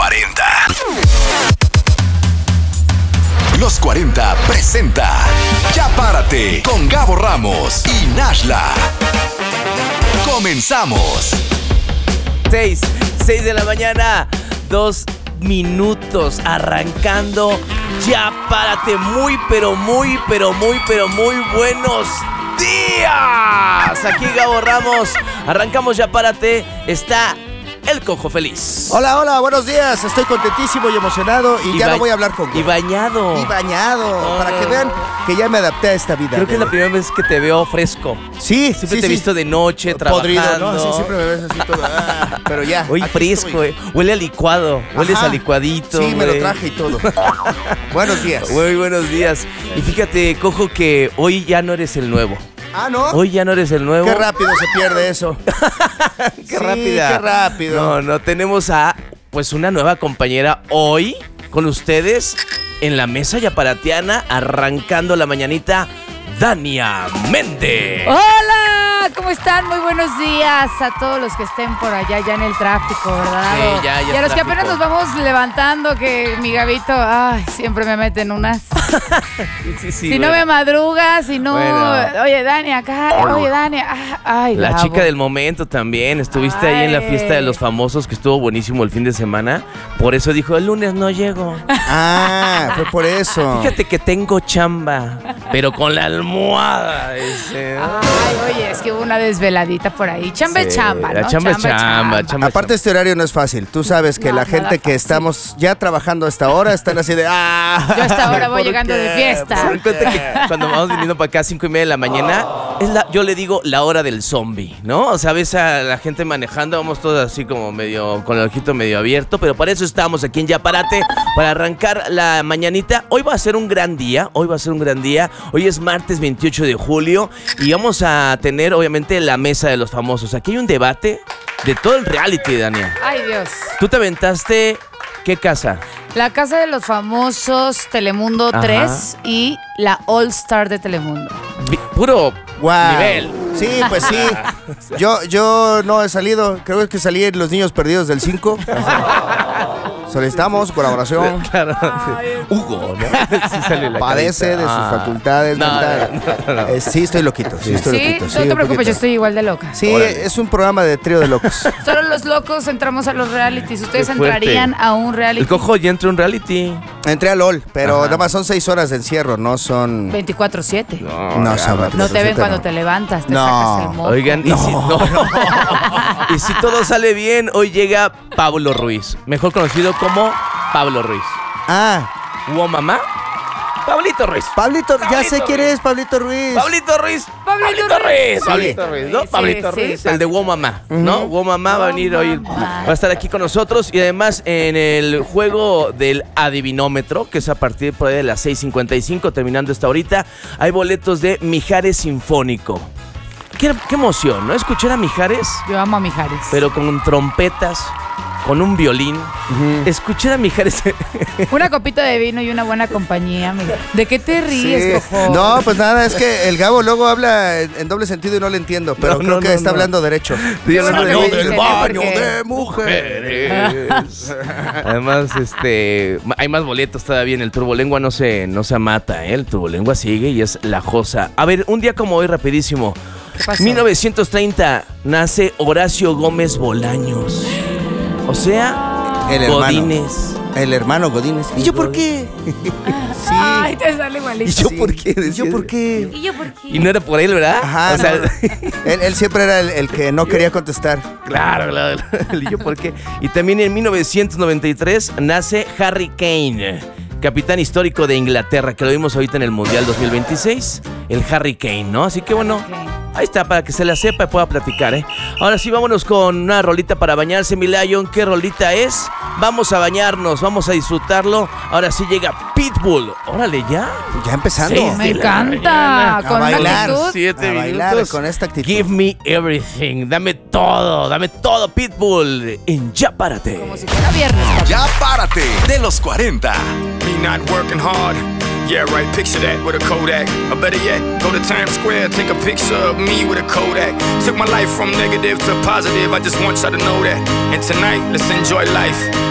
40. Los 40 presenta Ya Párate con Gabo Ramos y Nashla. Comenzamos. 6 de la mañana, 2 minutos, arrancando Ya Párate. Muy buenos días. Aquí Gabo Ramos, arrancamos Ya Párate. Está el Cojo Feliz. Hola, buenos días. Estoy contentísimo y emocionado y ya no voy a hablar con Y bañado. Para que vean que ya me adapté a esta vida. Creo que es la primera vez que te veo fresco. Sí, Siempre te he visto de noche, trabajando. Podrido, ¿no? Sí, siempre me ves así todo. Pero ya. Hoy fresco, huele a licuado. Hueles a licuadito. Sí, me lo traje y todo. Buenos días. Muy buenos días. Y fíjate, Cojo, que hoy ya no eres el nuevo. Ah, ¿no? Hoy ya no eres el nuevo. Qué rápido se pierde eso. Qué rápido. No, tenemos a pues una nueva compañera hoy con ustedes en la mesa yaparatiana, arrancando la mañanita, Dania Méndez. ¡Hola! ¿Cómo están? Muy buenos días a todos los que estén por allá ya en el tráfico, ¿verdad? Sí, ya y a los que apenas nos vamos levantando, que mi Gabito, siempre me meten unas. Sí, si no me madrugas, si no... Bueno. Oye, Dani, acá. Oye, Dani. La Gabo. chica del momento también. Estuviste ahí en la fiesta de los famosos, que estuvo buenísimo el fin de semana. Por eso dijo, el lunes no llego. Fue por eso. Fíjate que tengo chamba, pero con la almohada. Oye, es que hubo una desveladita por ahí. Chamba es chamba, ¿no? La chamba es chamba. Aparte, este horario no es fácil. Tú sabes que la gente que estamos ya trabajando a esta hora están así de... Yo a esta hora voy llegando de fiesta. Se dan cuenta que cuando vamos viniendo para acá a 5:30 de la mañana, yo le digo la hora del zombie, ¿no? O sea, ves a la gente manejando, vamos todos así como medio, con el ojito medio abierto, pero para eso estamos aquí en Ya Párate, para arrancar la mañanita. Hoy va a ser un gran día. Hoy es martes 28 de julio y vamos a tener, obviamente, la mesa de los famosos. Aquí hay un debate de todo el reality, Dania. Ay, Dios. ¿Tú te aventaste qué casa? La Casa de los Famosos, Telemundo 3 y la All Star de Telemundo. Puro nivel. Sí, pues sí. Yo no he salido. Creo que salí en Los Niños Perdidos del 5. Solicitamos colaboración. Claro. Hugo, ¿no? Sí sale la padece carita. de sus facultades mentales. No. Sí, estoy loquito. Sí, no te preocupes, yo estoy igual de loca. Sí, órale. Es un programa de trío de locos. Solo los locos entramos a los realities. ¿Ustedes entrarían a un reality? El Cojo ya entró a un reality. Entré a LOL, pero nada más son 6 horas de encierro, no son... 24/7. No son 24/7. No te ven cuando te levantas, te sacas el moco. Oigan, y si todo sale bien, hoy llega Pablo Ruiz, mejor conocido como Pablo Ruiz. ¿Hubo mamá? Pablito Ruiz. Ya sé quién es Pablito Ruiz. Pablito Ruiz, ¿no? Pablito Ruiz, el de Wow Mamá, ¿no? Wow Mamá va a venir hoy, va a estar aquí con nosotros. Y además en el juego del adivinómetro, que es a partir por ahí de las 6:55, terminando esta horita, hay boletos de Mijares Sinfónico. Qué emoción, ¿no? Escuchar a Mijares. Yo amo a Mijares. Pero con trompetas, con un violín. Escuchar a Mijares. Una copita de vino y una buena compañía, amiga. ¿De qué te ríes, Cojo? No, pues nada, es que el Gabo luego habla en doble sentido y no le entiendo, pero creo que está hablando derecho. Sí, hablando del baño de mujeres. Además, hay más boletos todavía en el Turbolengua, no se amata, ¿eh? El Turbolengua sigue y es la josa. A ver, un día como hoy, rapidísimo. 1930 nace Horacio Gómez Bolaños. O sea, Godínez. El hermano Godínez. ¿Y yo por qué? Sí. Ay, te sale igualito. ¿Y yo por qué? ¿Y yo por qué? Y no era por él, ¿verdad? Ajá. O sea, él siempre era el que no quería contestar. Claro. ¿Y yo por qué? Y también en 1993 nace Harry Kane, capitán histórico de Inglaterra, que lo vimos ahorita en el Mundial 2026. El Harry Kane, ¿no? Así que bueno, ahí está, para que se la sepa y pueda platicar, ¿eh? Ahora sí, vámonos con una rolita para bañarse, mi Lion. ¿Qué rolita es? Vamos a bañarnos, vamos a disfrutarlo. Ahora sí llega Pitbull. Órale, ya. Ya empezando. Me encanta. Con bailar. 7 minutos. Con esta actitud. Give me everything. Dame todo, Pitbull. En Ya Párate. Como si fuera viernes. Ya Párate, de los 40. Me not working hard. Yeah, right, picture that with a Kodak. Or better yet, go to Times Square, take a picture of me with a Kodak. Took my life from negative to positive, I just want y'all to know that. And tonight, let's enjoy life.